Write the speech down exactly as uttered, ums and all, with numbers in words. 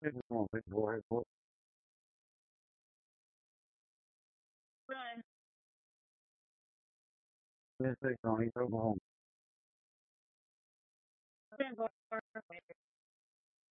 Big boy, big boy, big boy. Let's take on Oklahoma.